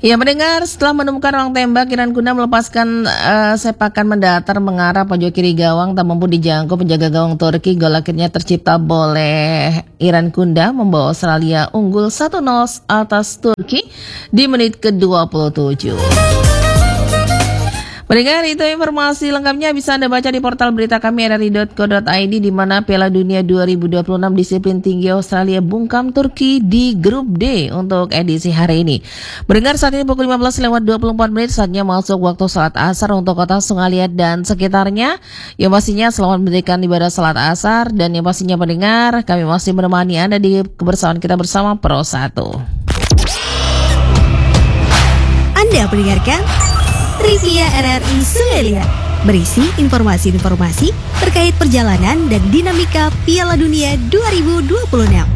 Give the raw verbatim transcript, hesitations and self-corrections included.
Ya mendengar setelah menemukan ruang tembak, Iran Kunda melepaskan uh, sepakan mendatar mengarah pojok kiri gawang tak mampu dijangkau penjaga gawang Turki. Gol akhirnya tercipta oleh Iran Kunda membawa Australia unggul satu nol atas Turki di menit ke dua puluh tujuh. Mendengar itu informasi lengkapnya bisa Anda baca di portal berita kami r r i dot co dot i d, di mana Piala Dunia dua ribu dua puluh enam disiplin tinggi Australia bungkam Turki di grup D untuk edisi hari ini. Mendengar saat ini pukul lima belas lewat dua puluh empat menit, saatnya masuk waktu salat asar untuk kota Sungaliat dan sekitarnya. Yang pastinya selamat mendirikan ibadah salat asar, dan yang pastinya pendengar, kami masih menemani Anda di kebersamaan kita bersama Pro satu. Anda mendengarkan Trivia R R I Sungaliat, berisi informasi-informasi terkait perjalanan dan dinamika Piala Dunia dua ribu dua puluh enam.